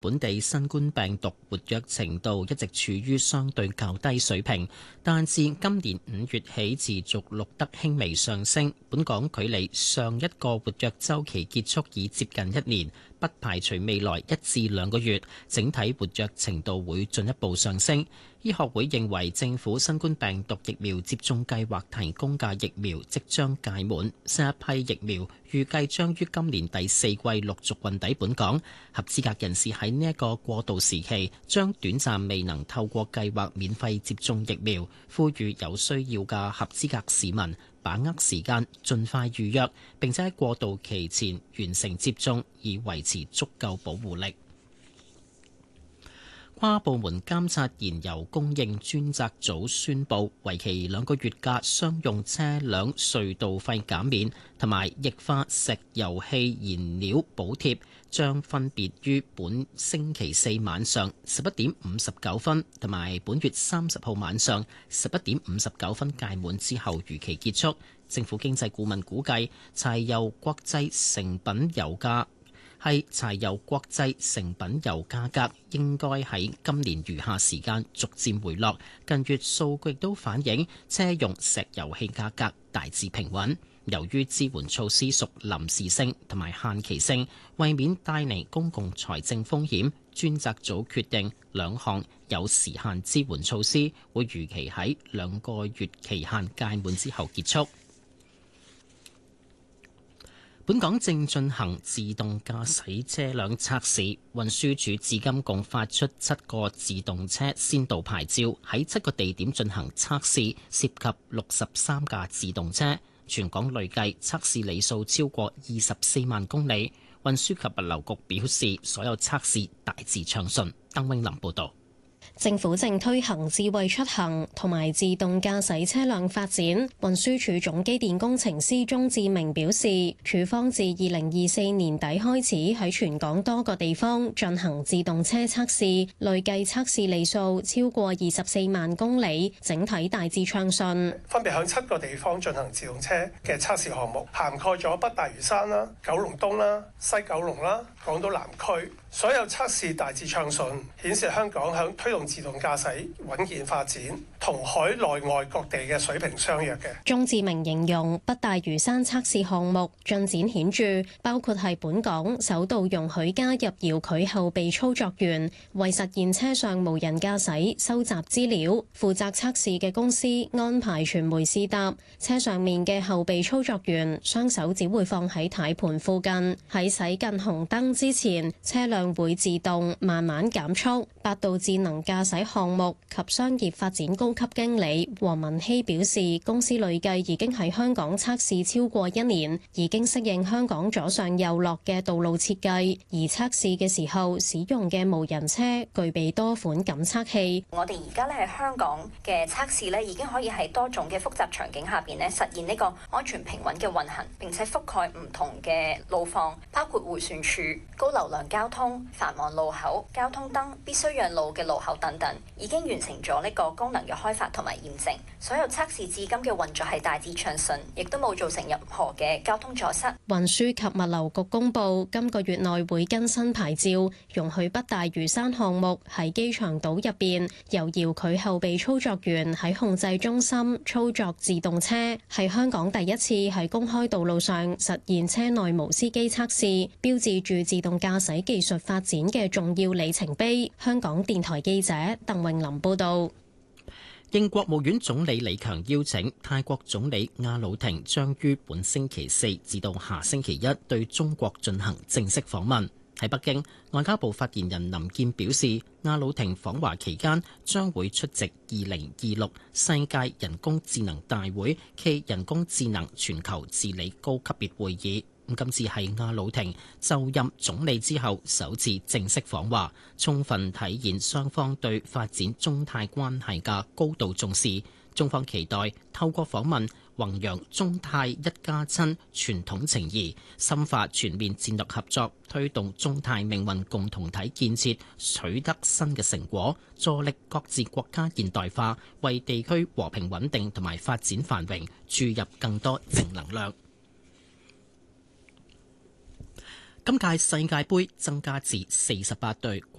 本地新冠病毒活躍程度一直處於相對較低水平，但自今年5月起持續錄得輕微上升。本港距離上一個活躍週期結束已接近1年，不排除未來1至2個月整體活躍程度會進一步上升。醫學會認為政府新冠病毒疫苗接種計劃提供嘅疫苗即將屆滿，新一批疫苗預計將於今年第4季陸續運抵本港。合資格人士喺呢一個過渡時期將短暫未能透過計劃免費接種疫苗，呼籲有需要嘅合資格市民把握時間盡快預約，並且喺過渡期前完成接種，以維持足夠保護力。跨部門監察燃油供應專責組宣布，為期2個月嘅商用車輛隧道費減免同埋液化石油氣燃料補貼，將分別於本星期4晚上11:59同埋本月30號晚上11:59屆滿之後如期結束。政府經濟顧問估計，柴油國際成品油價格應該喺今年餘下時間逐漸回落。近月數據都反映車用石油氣價格大致平穩。由於支援措施屬臨時性同埋限期性，為免帶嚟公共財政風險，專責組決定2項有時限支援措施會如期喺2個月期限屆滿之後結束。本港正進行自動駕駛車輛測試，運輸署至今共發出7個自動車先導牌照，喺7個地點進行測試，涉及63架自動車，全港累計測試里數超過24萬公里。運輸及物流局表示，所有測試大致暢順。鄧永林報導。 政府正推行智慧出行同埋自動駕駛車輛發展。運輸署總機電工程師鍾志明表示，署方自2024年底開始喺全港多個地方進行自動車測試，累計測試里數超過24萬公里，整體大致暢順。 分別喺7個地方進行自動車嘅測試項目，涵蓋咗北大嶼山啦、九龍東啦、西九龍啦、港島南區。所有測試大致暢順，顯示香港響推動自動駕駛穩健發展，同海內外各地嘅水平相若嘅。 鍾志明形容北大嶼山測試項目進展顯著，包括係本港首度容許加入遙距後備操作員，為實現車上無人駕駛收集資料。負責測試嘅公司安排傳媒試搭，車上面嘅後備操作員雙手只會放喺軚盤附近，喺駛近紅燈之前，車輛會自動慢慢減速。百度智能駕駛項目及商業發展高級經理黃文希表示，公司累計已經喺香港測試超過1年，已經適應香港左上右落嘅道路設計，而測試嘅時候使用嘅無人車具備多款感測器。 我哋而家咧喺香港嘅測試咧，已經可以喺多種嘅複雜場景下邊咧實現呢個安全平穩嘅運行，並且覆蓋唔同嘅路況，包括迴旋處、高流量交通、繁忙路口、交通燈、必須讓路嘅路口等等，已經完成咗呢個功能嘅開發同埋驗證。所有測試至今嘅運作係大致暢順，亦都冇造成任何嘅交通阻塞。 運輸及物流局公布，今個月內會更新牌照，容許北大嶼山項目喺機場島入邊由遙距後備操作員喺控制中心操作自動車，係香港第一次喺公開道路上實現車內無司機測試，標誌住自動駕駛技術發展嘅重要里程碑。香港電台記者鄧穎琳報道。 應國務院總理李強邀請，泰國總理阿魯廷將於本星期4至到下星期1對中國進行正式訪問。喺北京，外交部發言人林健表示，阿魯廷訪華期間將會出席2026世界人工智能大會暨人工智能全球治理高級別會議。今次係阿魯廷就任總理之後首次正式訪華，充分體現雙方對發展中泰關係嘅高度重視。中方期待透過訪問弘揚中泰一家親傳統情誼，深化全面戰略合作，推動中泰命運共同體建設取得新嘅成果，助力各自國家現代化，為地區和平穩定同埋發展繁榮注入更多正能量。 今屆世界盃增加至48隊。